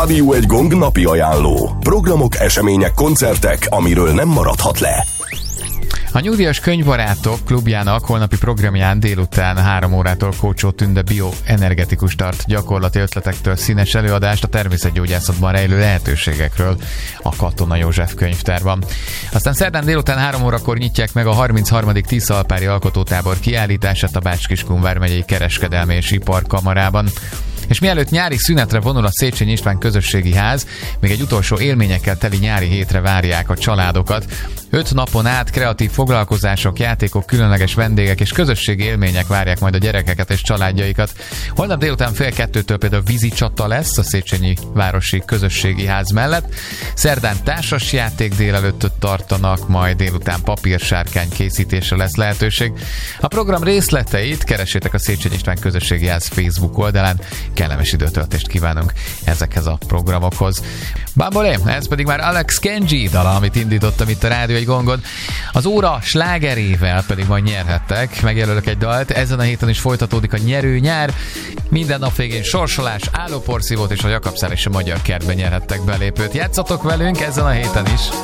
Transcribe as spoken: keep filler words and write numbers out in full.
Rádió Egy Gong napi ajánló. Programok, események, koncertek, amiről nem maradhat le. A Nyugdíjas Könyvbarátok klubjának holnapi programján délután három órától Kócsó Tünde bioenergetikus tart gyakorlati ötletektől színes előadást a természetgyógyászatban rejlő lehetőségekről a Katona József könyvtárban. Aztán szerdán délután három órakor nyitják meg a harmincharmadik Tiszalpári Alkotótábor kiállítását a Bács-Kiskun vármegyei Kereskedelmi és Iparkamarában. És mielőtt nyári szünetre vonul a Széchenyi István Közösségi Ház, még egy utolsó élményekkel teli nyári hétre várják a családokat. Öt napon át kreatív foglalkozások, játékok, különleges vendégek és közösségi élmények várják majd a gyerekeket és családjaikat. Holnap délután fél kettőtől például vízicsata lesz a Széchenyi Városi Közösségi Ház mellett. Szerdán társasjáték délelőttöt tartanak, majd délután papírsárkány készítésre lesz lehetőség. A program részleteit keressétek a Széchenyi István Közösségi Ház Facebook oldalán. Kellemes időtöltést kívánunk ezekhez a programokhoz. Bambolé, ez pedig már Alex Kenji dala, amit indítottam itt a Rádió Egy Gongon. Az óra slágerével pedig majd nyerhettek. Megjelölök egy dalt. Ezen a héten is folytatódik a nyerő nyár. Minden nap végén sorsolás, állóporszívót és a Jakabszál és a Magyar Kertben nyerhettek belépőt. Játszatok velünk ezen a héten is!